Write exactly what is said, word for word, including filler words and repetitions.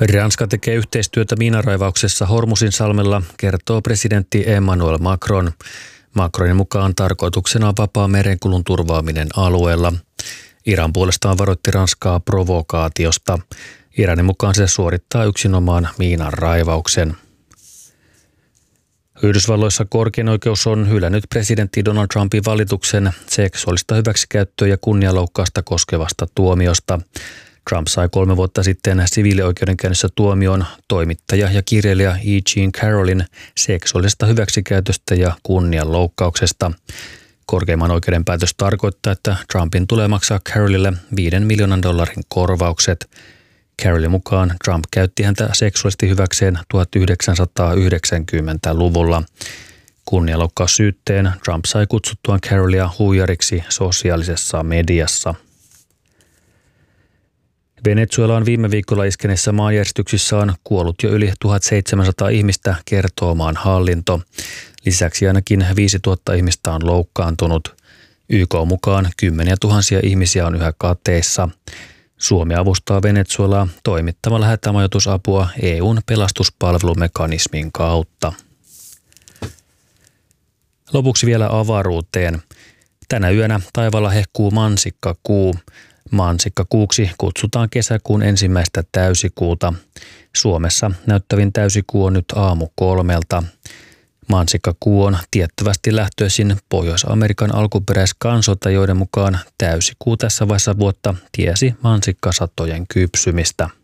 Ranska tekee yhteistyötä miinanraivauksessa Hormuzinsalmella, kertoo presidentti Emmanuel Macron. Macronin mukaan tarkoituksena on vapaa merenkulun turvaaminen alueella. Iran puolestaan varoitti Ranskaa provokaatiosta. Iranin mukaan se suorittaa yksinomaan miinanraivauksen. Yhdysvalloissa korkein oikeus on hylännyt presidentti Donald Trumpin valituksen seksuaalista hyväksikäyttöä ja kunnianloukkausta koskevasta tuomiosta. Trump sai kolme vuotta sitten siviilioikeudenkäynnissä tuomion toimittaja ja kirjailija E. Jean Carrollin seksuaalisesta hyväksikäytöstä ja kunnianloukkauksesta. Korkeimman oikeuden päätös tarkoittaa, että Trumpin tulee maksaa Carrollille viiden miljoonan dollarin korvaukset. Carrollin mukaan Trump käytti häntä seksuaalisesti hyväkseen tuhatyhdeksänsataayhdeksänkymmentäluvulla. Kunnianloukkaussyytteen Trump sai kutsuttuaan Carrollia huijariksi sosiaalisessa mediassa. Venezuelaan viime viikolla iskeneessä maanjäristyksissä on kuollut jo yli tuhatseitsemänsataa ihmistä, kertoo maan hallinto. Lisäksi ainakin viisituhatta ihmistä on loukkaantunut. Y K mukaan kymmeniä tuhansia ihmisiä on yhä kateissa. Suomi avustaa Venezuelaa toimittamalla hätämajoitusapua E U:n pelastuspalvelumekanismin kautta. Lopuksi vielä avaruuteen. Tänä yönä taivaalla hehkuu mansikkakuu. Mansikkakuuksi kutsutaan kesäkuun ensimmäistä täysikuuta. Suomessa näyttävin täysikuu on nyt aamu kolmelta. Mansikkakuu on tiettävästi lähtöisin Pohjois-Amerikan alkuperäiskansoilta, joiden mukaan täysikuu tässä vaiheessa vuotta tiesi mansikkasatojen kypsymistä.